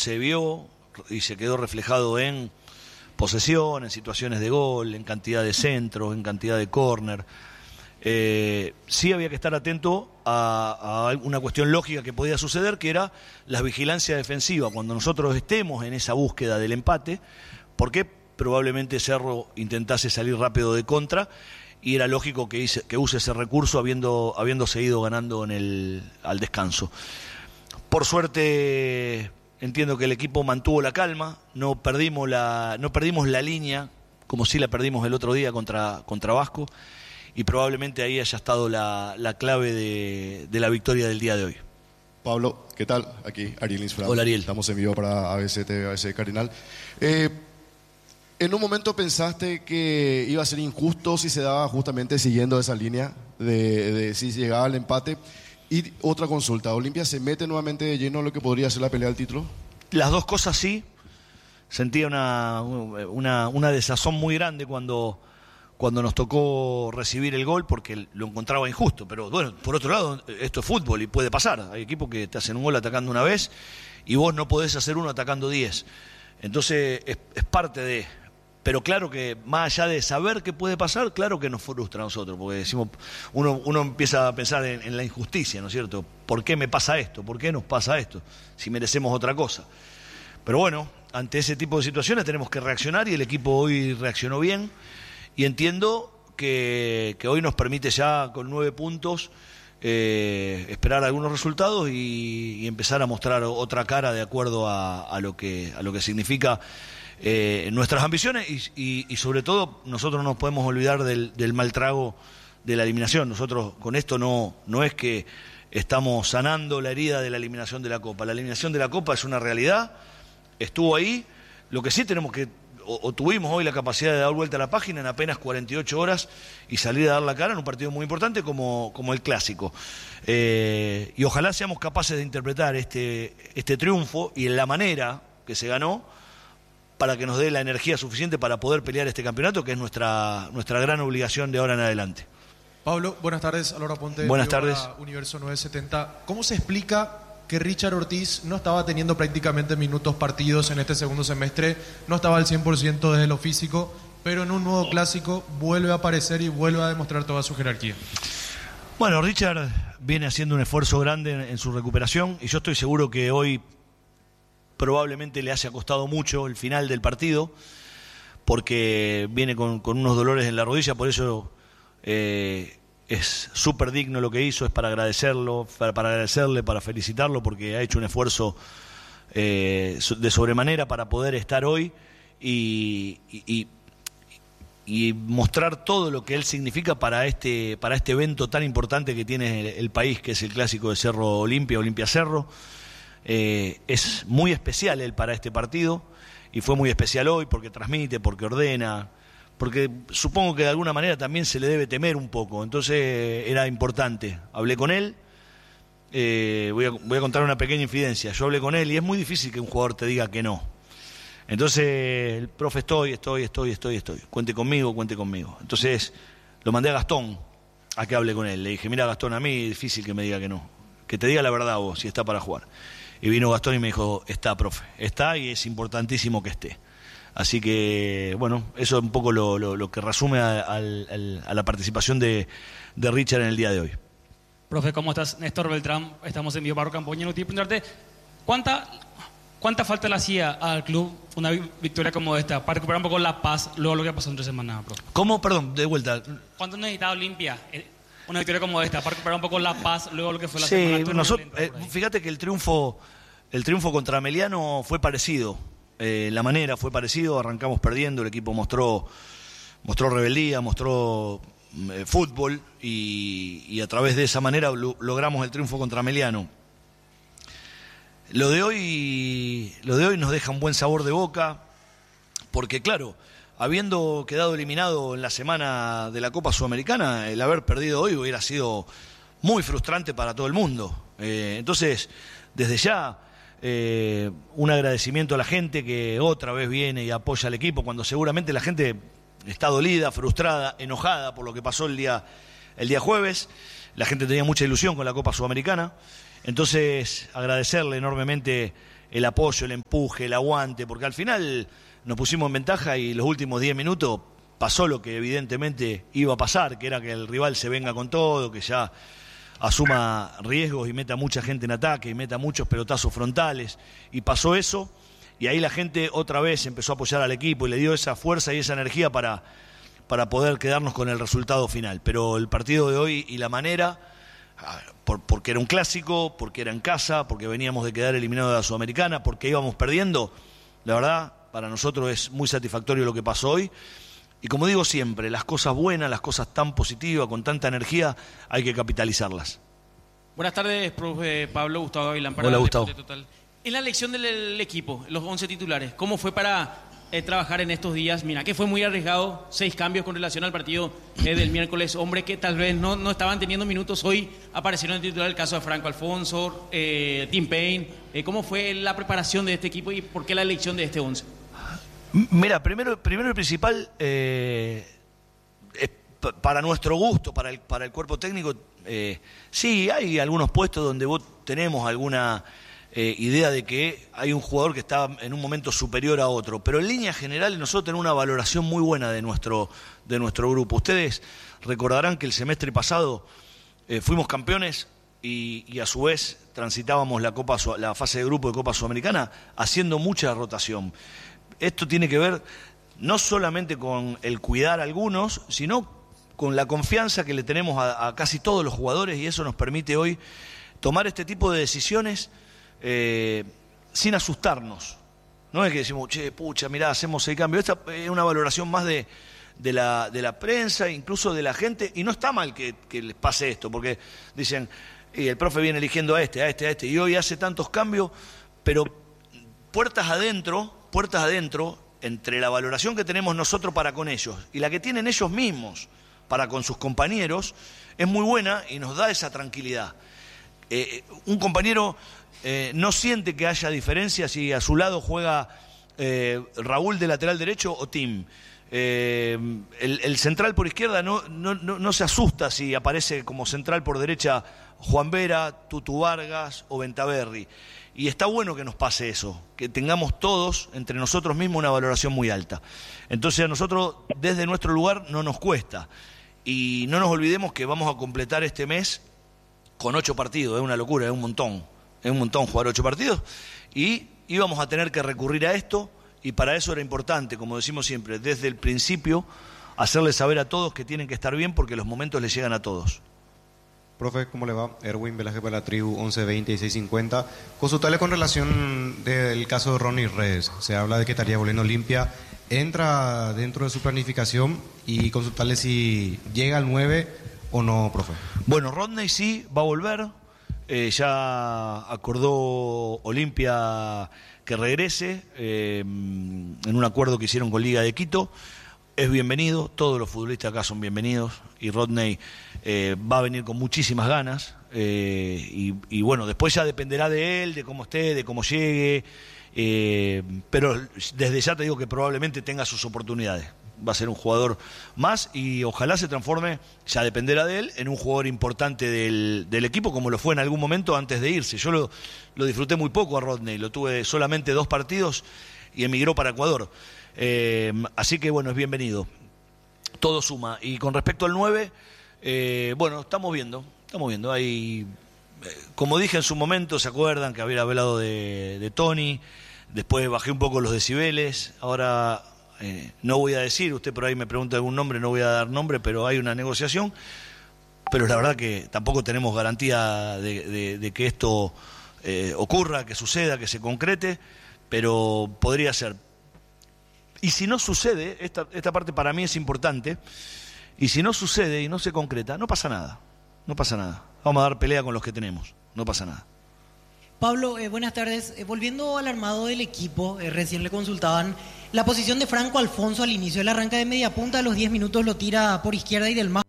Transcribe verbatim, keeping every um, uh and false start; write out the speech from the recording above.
se vio y se quedó reflejado en posesión, en situaciones de gol, en cantidad de centros, en cantidad de córner. Eh, sí había que estar atento a, a una cuestión lógica que podía suceder, que era la vigilancia defensiva cuando nosotros estemos en esa búsqueda del empate, porque probablemente Cerro intentase salir rápido de contra y era lógico que, hice, que use ese recurso habiendo, habiendo seguido ganando en el, al descanso. Por suerte entiendo que el equipo mantuvo la calma, no perdimos la, no perdimos la línea como si la perdimos el otro día contra, contra Vasco, y probablemente ahí haya estado la, la clave de, de la victoria del día de hoy. Pablo, ¿qué tal? Aquí Ariel Insfrado. Hola, Ariel. Estamos en vivo para A B C T V, A B C Cardinal. Eh, ¿En un momento pensaste que iba a ser injusto si se daba justamente siguiendo esa línea de, de si llegaba al empate? Y otra consulta, ¿Olimpia se mete nuevamente de lleno en lo que podría ser la pelea del título? Las dos cosas sí. Sentía una, una, una desazón muy grande cuando... cuando nos tocó recibir el gol, porque lo encontraba injusto. Pero bueno, por otro lado, esto es fútbol y puede pasar. Hay equipos que te hacen un gol atacando una vez y vos no podés hacer uno atacando diez. Entonces es, es parte de... Pero claro que más allá de saber qué puede pasar, claro que nos frustra a nosotros, porque decimos, uno, uno empieza a pensar en, en la injusticia, ¿no es cierto? ¿Por qué me pasa esto? ¿Por qué nos pasa esto? Si merecemos otra cosa. Pero bueno, ante ese tipo de situaciones tenemos que reaccionar y el equipo hoy reaccionó bien. Y entiendo que, que hoy nos permite ya con nueve puntos eh, esperar algunos resultados y, y empezar a mostrar otra cara de acuerdo a, a, lo, que, a lo que significa eh, nuestras ambiciones y, y, y sobre todo nosotros no nos podemos olvidar del, del mal trago de la eliminación. Nosotros con esto no, no es que estamos sanando la herida de la eliminación de la Copa. La eliminación de la Copa es una realidad, estuvo ahí. Lo que sí tenemos que... O, o tuvimos hoy la capacidad de dar vuelta a la página en apenas cuarenta y ocho horas y salir a dar la cara en un partido muy importante como, como el Clásico. Eh, y ojalá seamos capaces de interpretar este, este triunfo y en la manera que se ganó para que nos dé la energía suficiente para poder pelear este campeonato, que es nuestra, nuestra gran obligación de ahora en adelante. Pablo, buenas tardes. Alora Ponte. Buenas tardes. Universo novecientos setenta. ¿Cómo se explica que Richard Ortiz no estaba teniendo prácticamente minutos partidos en este segundo semestre, no estaba al cien por ciento desde lo físico, pero en un nuevo clásico vuelve a aparecer y vuelve a demostrar toda su jerarquía? Bueno, Richard viene haciendo un esfuerzo grande en, en su recuperación y yo estoy seguro que hoy probablemente le haya costado mucho el final del partido porque viene con, con unos dolores en la rodilla, por eso eh, es súper digno lo que hizo, es para agradecerlo, para, para agradecerle, para felicitarlo, porque ha hecho un esfuerzo eh, de sobremanera para poder estar hoy y, y, y mostrar todo lo que él significa para este, para este evento tan importante que tiene el, el país, que es el clásico de Cerro Olimpia, Olimpia Cerro. Eh, es muy especial él para este partido y fue muy especial hoy porque transmite, porque ordena, porque supongo que de alguna manera también se le debe temer un poco, entonces era importante. Hablé con él, eh, voy, a, voy a contar una pequeña infidencia, yo hablé con él y es muy difícil que un jugador te diga que no. Entonces, el profe, estoy, estoy, estoy, estoy, estoy, cuente conmigo, cuente conmigo. Entonces, lo mandé a Gastón a que hable con él, le dije, mira Gastón, a mí es difícil que me diga que no, que te diga la verdad vos, si está para jugar. Y vino Gastón y me dijo, está, profe, está y es importantísimo que esté. Así que, bueno, eso es un poco lo, lo, lo que resume a, a, a la participación de, de Richard en el día de hoy. Profe, ¿cómo estás? Néstor Beltrán, estamos en Vivo Barro Campoña. No quiero preguntarte, ¿cuánta, ¿cuánta falta le hacía al club una victoria como esta para recuperar un poco la paz luego de lo que pasó entre semanas, profe? ¿Cómo? Perdón, de vuelta. ¿Cuánto necesitaba Olimpia una victoria como esta para recuperar un poco la paz luego de lo que fue la sí, semana? Nosotros, eh, fíjate que el triunfo, el triunfo contra Meliano fue parecido. Eh, la manera fue parecido, arrancamos perdiendo, el equipo mostró mostró rebeldía, mostró eh, fútbol y, y a través de esa manera lo, logramos el triunfo contra Meliano. Lo de hoy lo de hoy nos deja un buen sabor de boca porque claro, habiendo quedado eliminado en la semana de la Copa Sudamericana, el haber perdido hoy hubiera sido muy frustrante para todo el mundo. Eh, entonces, desde ya Eh, un agradecimiento a la gente que otra vez viene y apoya al equipo cuando seguramente la gente está dolida, frustrada, enojada por lo que pasó el día, el día jueves. La gente tenía mucha ilusión con la Copa Sudamericana, entonces agradecerle enormemente el apoyo, el empuje, el aguante, porque al final nos pusimos en ventaja y los últimos diez minutos pasó lo que evidentemente iba a pasar, que era que el rival se venga con todo, que ya asuma riesgos y meta mucha gente en ataque y meta muchos pelotazos frontales, y pasó eso, y ahí la gente otra vez empezó a apoyar al equipo y le dio esa fuerza y esa energía para, para poder quedarnos con el resultado final. Pero el partido de hoy y la manera, por, porque era un clásico, porque era en casa, porque veníamos de quedar eliminados de la Sudamericana, porque íbamos perdiendo, la verdad, para nosotros es muy satisfactorio lo que pasó hoy. Y como digo siempre, las cosas buenas, las cosas tan positivas, con tanta energía, hay que capitalizarlas. Buenas tardes, profe Pablo. Gustavo Gavilán para Hola, Gustavo. Deporte Total. En la elección del equipo, los once titulares, ¿cómo fue para eh, trabajar en estos días? Mira, que fue muy arriesgado, seis cambios con relación al partido eh, del miércoles. Hombre que tal vez no, no estaban teniendo minutos, hoy aparecieron en titular el caso de Franco Alfonso, eh, Tim Payne. Eh, ¿Cómo fue la preparación de este equipo y por qué la elección de este once? Mira, primero, primero y principal, eh, eh, para nuestro gusto, para el, para el cuerpo técnico, eh, sí, hay algunos puestos donde vos tenemos alguna eh, idea de que hay un jugador que está en un momento superior a otro, pero en líneas generales nosotros tenemos una valoración muy buena de nuestro, de nuestro grupo. Ustedes recordarán que el semestre pasado eh, fuimos campeones y, y a su vez transitábamos la, Copa, la fase de grupo de Copa Sudamericana haciendo mucha rotación. Esto tiene que ver no solamente con el cuidar a algunos, sino con la confianza que le tenemos a, a casi todos los jugadores, y eso nos permite hoy tomar este tipo de decisiones eh, sin asustarnos. No es que decimos, che, pucha, mirá, hacemos el cambio. Esta es una valoración más de, de, la, de la prensa, incluso de la gente, y no está mal que, que les pase esto, porque dicen, y el profe viene eligiendo a este, a este, a este, y hoy hace tantos cambios, pero puertas adentro... puertas adentro, entre la valoración que tenemos nosotros para con ellos y la que tienen ellos mismos para con sus compañeros, es muy buena y nos da esa tranquilidad. Eh, un compañero eh, no siente que haya diferencia si a su lado juega eh, Raúl de lateral derecho o Tim. Eh, el, el central por izquierda no, no, no, no se asusta si aparece como central por derecha Juan Vera, Tutu Vargas o Ventaverri. Y está bueno que nos pase eso, que tengamos todos, entre nosotros mismos, una valoración muy alta. Entonces a nosotros, desde nuestro lugar, no nos cuesta. Y no nos olvidemos que vamos a completar este mes con ocho partidos, es una locura, es un montón. Es un montón jugar ocho partidos. Y íbamos a tener que recurrir a esto, y para eso era importante, como decimos siempre, desde el principio, hacerles saber a todos que tienen que estar bien porque los momentos les llegan a todos. Profe, ¿cómo le va? Erwin Velaje para la tribu once veinte y seis cincuenta. Consultarle con relación del caso de Ronnie Redes. Se habla de que estaría volviendo Olimpia. ¿Entra dentro de su planificación? Y consultarle si llega al nueve o no, profe. Bueno, Rodney sí va a volver. Eh, ya acordó Olimpia que regrese eh, en un acuerdo que hicieron con Liga de Quito. Es bienvenido, todos los futbolistas acá son bienvenidos y Rodney eh, va a venir con muchísimas ganas eh, y, y bueno, después ya dependerá de él, de cómo esté, de cómo llegue, eh, pero desde ya te digo que probablemente tenga sus oportunidades. Va a ser un jugador más y ojalá se transforme, ya dependerá de él, en un jugador importante del, del equipo como lo fue en algún momento antes de irse. Yo lo, lo disfruté muy poco a Rodney, lo tuve solamente dos partidos y emigró para Ecuador. Eh, así que bueno, es bienvenido, todo suma. Y con respecto al nueve, eh, bueno, estamos viendo, estamos viendo, hay, eh, como dije en su momento, se acuerdan que había hablado de, de Tony, después bajé un poco los decibeles, ahora eh, no voy a decir, usted por ahí me pregunta algún nombre, no voy a dar nombre, pero hay una negociación, pero la verdad que tampoco tenemos garantía de, de, de que esto eh, ocurra, que suceda, que se concrete, pero podría ser. Y si no sucede, esta, esta parte para mí es importante, y si no sucede y no se concreta, no pasa nada, no pasa nada. Vamos a dar pelea con los que tenemos, no pasa nada. Pablo, eh, buenas tardes. Eh, volviendo al armado del equipo, eh, recién le consultaban la posición de Franco Alfonso al inicio. El arranca de media punta, a los diez minutos lo tira por izquierda y del más